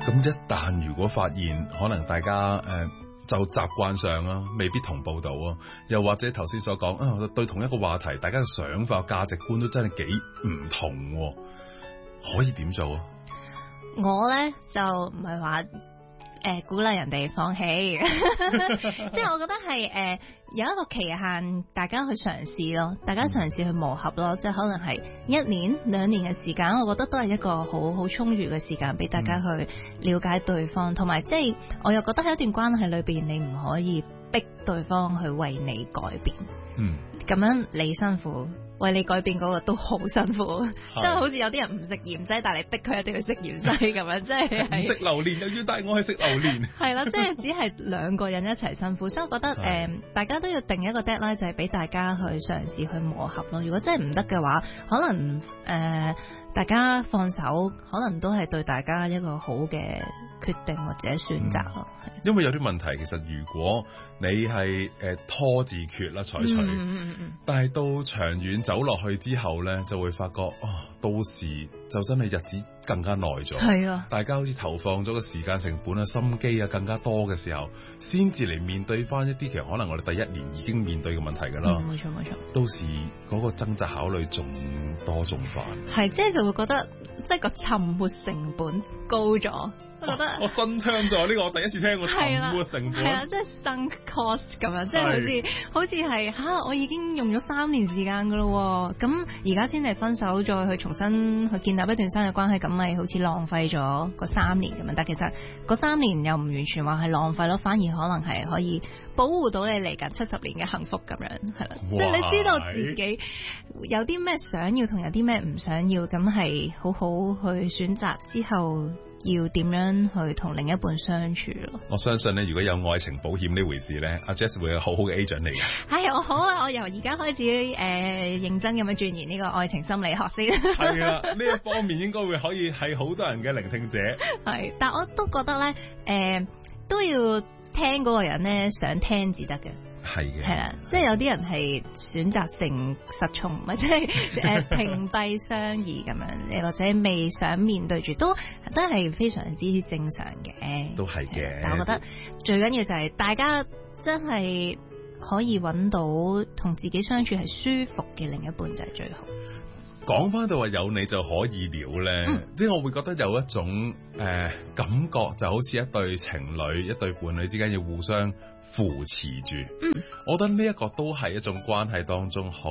咁一旦如果發現可能大家就習慣上啊，未必同步到啊，又或者頭先所講啊，對同一個話題，大家嘅想法、價值觀都真係幾唔同，可以點做啊？ 我咧就唔係話鼓勵人哋放棄，即係我覺得係有一個期限，大家去嘗試咯，大家嘗試去磨合咯，即係可能係1年、2年嘅時間，我覺得都係一個好充裕嘅時間俾大家去了解對方，同埋即係我又覺得喺一段關係裏邊，你唔可以逼對方去為你改變，咁樣你辛苦。為你改變嗰個都好辛苦，即係好似有啲人唔食芫茜，但係你逼佢一定要食芫茜咁樣，即係唔食榴蓮又要帶我去食榴蓮， 係啦，即係只係2個人一齊辛苦，所以我覺得大家都要定一個 deadline，就係俾大家去嘗試去磨合咯。如果真係唔得嘅話，可能大家放手，可能都係對大家一個好嘅決定或者選擇咯。 因為有啲問題，其實如果你係拖字訣啦採取，但係到長遠走落去之後咧，就會發覺到時就真係日子更加耐咗。係啊，大家好似投放咗個時間成本啊、心機啊更加多嘅時候，先至嚟面對翻一啲其實可能我哋第1年已經面對嘅問題㗎啦。 冇錯冇錯。 到時嗰個掙扎考慮仲多仲煩。係， 即係就會覺得即係個沉沒成本高咗。我覺得我新聽咗呢個，我第一次聽過沉沒成本。係啊， 即係 sunk cost 咁樣，即係好似係我已經用咗3年時間噶咯，咁而家先嚟分手，再去重新去建立一段新嘅關係，咁咪好似浪費咗個3年咁樣。但其實嗰3年又唔完全話係浪費咯，反而可能係可以保護到你嚟緊70年嘅幸福咁樣，係啦。即係你知道自己有啲咩想要同有啲咩唔想要，咁係好好去選擇之後。要點樣去同另一半相處咯？ 我相信咧，如果有愛情保險呢回事咧，阿 Jess 會有好好嘅 agent 嚟嘅。 我好啊！我由而家開始認真咁樣鑽研呢個愛情心理學先。係啊，呢一方面應該會可以係好多人嘅聆聽者。係， 但我都覺得咧，都要聽嗰個人咧想聽至得嘅。 係嘅， 係啦，即係有啲人係選擇性失聰，或者係屏蔽相異咁樣，或者未想面對住，都係非常之正常嘅。 都係嘅， 但我覺得最緊要就係大家真係可以揾到同自己相處係舒服嘅另一半就係最好。 講翻到話有你就可以了咧，即係我會覺得有一種感覺，就好似一對情侶、一對伴侶之間要互相扶持住。我覺得呢一個都係一種關係當中好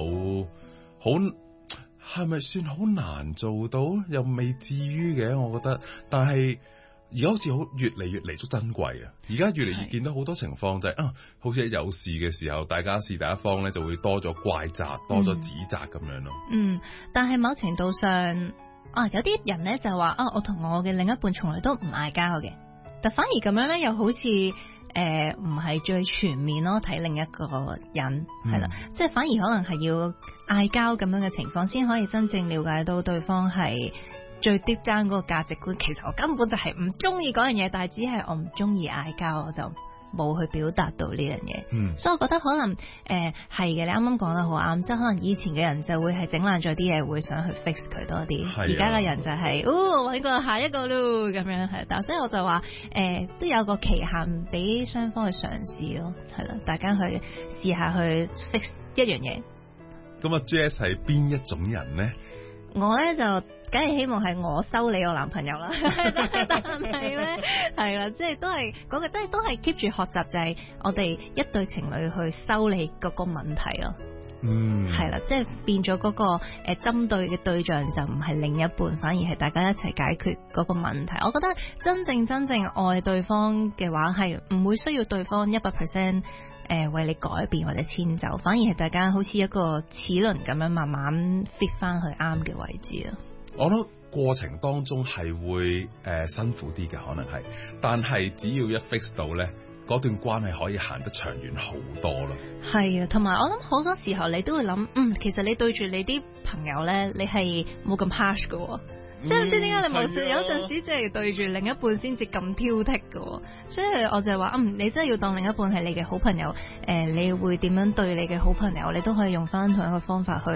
係咪算好難做到？又未至於嘅，我覺得。但係而家好似越嚟越嚟都珍貴啊！而家越嚟越見到好多情況就係好似有事嘅時候，大家是第一方咧就會多咗怪責、多咗指責咁樣咯。 但係某程度上有啲人咧就話我同我嘅另一半從來都唔嗌交嘅，但反而咁樣咧又好似唔係最全面咯，睇另一個人係啦，即係反而可能係要嗌交咁樣嘅情況，先可以真正了解到對方係最 deep down 嗰個價值觀。其實我根本就係唔中意嗰樣嘢，但係只係我唔中意嗌交，我就冇去表達到呢樣嘢。所以我覺得可能係嘅，你啱啱講得好啱，即係可能以前嘅人就會係整爛咗啲嘢，會想去 fix 佢多啲。而家嘅人就係揾個下一個咯咁樣係。但所以我就話都有個期限俾雙方去嘗試咯，係啦，大家去試下去 fix 一樣嘢。 咁啊 Jess 係邊一種人呢？ 我咧就梗係希望係我收你個男朋友啦，但係咧係啦，即係都係嗰個都係 keep 住學習，就係我哋一對情侶去修理嗰個問題咯。係啦，即係變咗嗰個針對嘅對象就唔係另一半，反而係大家一齊解決嗰個問題。我覺得真正愛對方嘅話，係唔會需要對方100%為你改變或者遷就，反而係大家好似一個齒輪咁樣慢慢 fit 翻去啱嘅位置啊。 我覺得過程當中係會辛苦啲嘅，可能係，但係只要一 fix 到咧，嗰段關係可以行得長遠好多咯。係啊，同埋我諗好多時候你都會諗，其實你對住你啲朋友咧，你係冇咁 harsh 嘅。即係唔知點解你冇時有陣時即係對住另一半先至咁挑剔嘅，所以我就話你真係要當另一半係你嘅好朋友，你會點樣對你嘅好朋友，你都可以用翻同一個方法去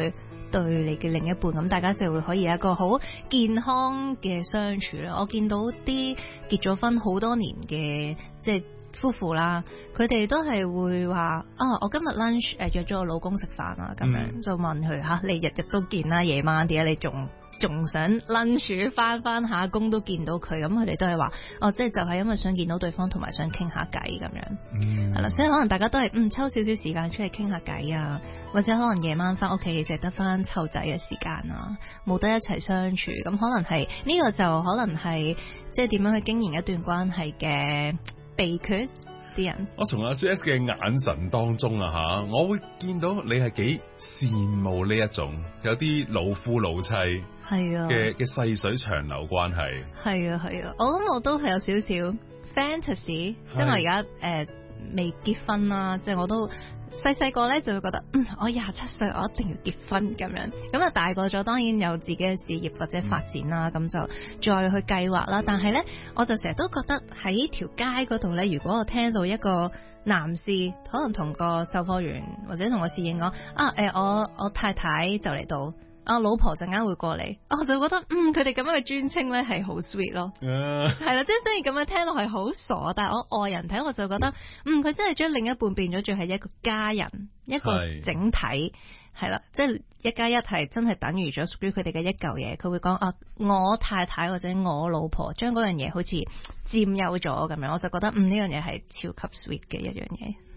對你嘅另一半，咁大家就會可以有一個好健康嘅相處啦。我見到啲結咗婚好多年嘅即係夫婦啦，佢哋都係會話我今日 lunch 約咗我老公食飯啊，咁樣就問佢吓，你日日都見啦，夜晚點解你仲想 lunch 翻下工都見到佢？咁佢哋都係話即係就係因為想見到對方，同埋想傾下偈咁樣，係啦，所以可能大家都係抽少少時間出嚟傾下偈啊，或者可能夜晚翻屋企淨係得翻湊仔嘅時間啊，冇得一齊相處，咁可能係呢個就可能係即係點樣去經營一段關係嘅秘訣。啲人，我從阿 Jess 嘅眼神當中啊我會見到你係幾羨慕呢一種有啲老夫老妻嘅細水長流關係。係啊，我諗我都係有少少 fantasy， 即係我而家未結婚啦，即係我都細個咧就會覺得我27歲我一定要結婚咁樣，咁啊大個咗當然有自己嘅事業或者發展啦，咁就再去計劃啦。但係咧我就成日都覺得喺條街嗰度咧，如果我聽到一個男士可能同個售貨員或者同個侍應講我太太就嚟到，老婆陣間會過嚟，我就覺得佢哋咁樣嘅尊稱咧係好 sweet 咯，係啦，即係雖然咁樣聽落係好傻，但係我外人睇我就覺得佢真係將另一半變咗做係一個家人，一個整體，係啦，即係1加1係真係等於咗屬於佢哋嘅一嚿嘢。佢會講我太太或者我老婆將嗰樣嘢好似佔有咗咁樣，我就覺得呢樣嘢係超級 sweet 嘅一樣嘢。